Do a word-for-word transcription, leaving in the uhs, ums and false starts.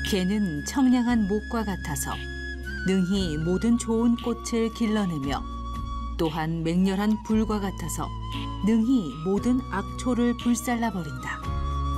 개는 청량한 목과 같아서 능히 모든 좋은 꽃을 길러내며 또한 맹렬한 불과 같아서 능히 모든 악초를 불살라 버린다.